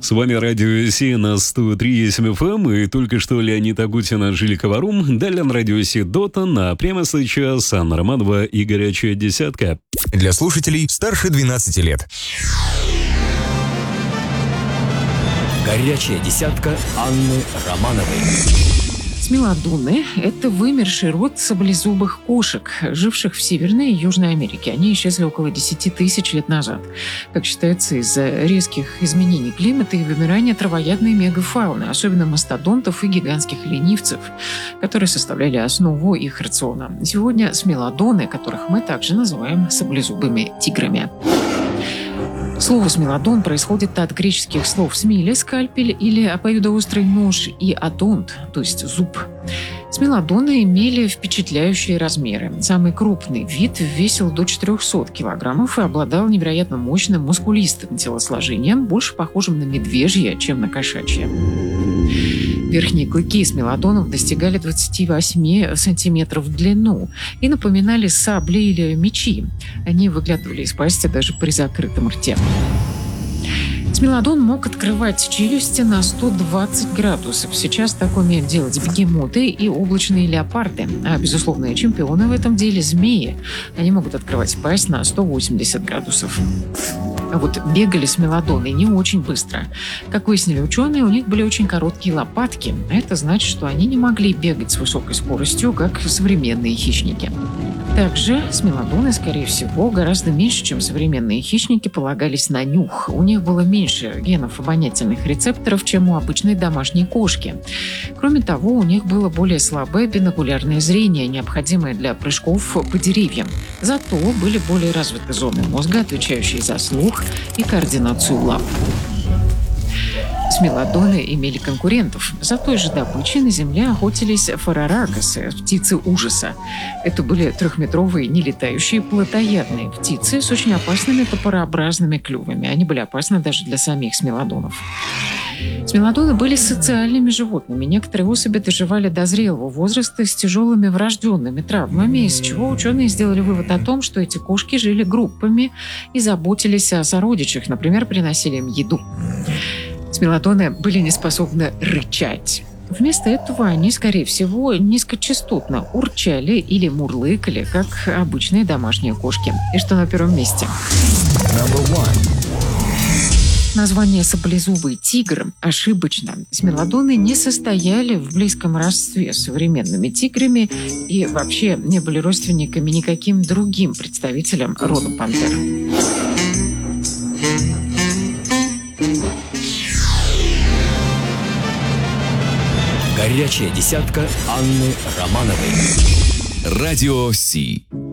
С вами Радио Си на 103.8 FM, и только что Леонид Агутин, Анжелика Варум, далее на Радио Си Дотан, а прямо сейчас Анна Романова и «Горячая десятка». Для слушателей старше 12 лет. «Горячая десятка» Анны Романовой. Смелодоны – это вымерший род саблезубых кошек, живших в Северной и Южной Америке. Они исчезли около 10 тысяч лет назад. Как считается, из-за резких изменений климата и вымирания травоядной мегафауны, особенно мастодонтов и гигантских ленивцев, которые составляли основу их рациона. Сегодня смелодоны, которых мы также называем саблезубыми тиграми. Слово «смелодон» происходит от греческих слов «смиле» – скальпель или обоюдоострый нож и «одонт», то есть зуб. Смелодоны имели впечатляющие размеры. Самый крупный вид весил до 400 килограммов и обладал невероятно мощным мускулистым телосложением, больше похожим на медвежье, чем на кошачье. Верхние клыки смелодонов достигали 28 сантиметров в длину и напоминали сабли или мечи. Они выглядывали из пасти даже при закрытом рте. Смелодон мог открывать челюсти на 120 градусов. Сейчас так умеют делать бегемоты и облачные леопарды. А безусловные чемпионы в этом деле – змеи. Они могут открывать пасть на 180 градусов. А вот бегали смелодоны не очень быстро. Как выяснили ученые, у них были очень короткие лопатки. А это значит, что они не могли бегать с высокой скоростью, как современные хищники. Также смелодоны, скорее всего, гораздо меньше, чем современные хищники, полагались на нюх. У них было меньше генов обонятельных рецепторов, чем у обычной домашней кошки. Кроме того, у них было более слабое бинокулярное зрение, необходимое для прыжков по деревьям. Зато были более развиты зоны мозга, отвечающие за слух и координацию лап. Смелодоны имели конкурентов. За той же добычей на земле охотились фараракосы, птицы ужаса. Это были трехметровые нелетающие плотоядные птицы с очень опасными топорообразными клювами. Они были опасны даже для самих смелодонов. Смелодоны были социальными животными. Некоторые особи доживали до зрелого возраста с тяжелыми врожденными травмами, из чего ученые сделали вывод о том, что эти кошки жили группами и заботились о сородичах, например, приносили им еду. Смелодоны были не способны рычать. Вместо этого они, скорее всего, низкочастотно урчали или мурлыкали, как обычные домашние кошки. И что на первом месте? Название «саблезубый тигр» ошибочно. Смелодоны не состояли в близком родстве с современными тиграми и вообще не были родственниками никаким другим представителям рода пантер. «Горячая десятка» Анны Романовой. Радио Си.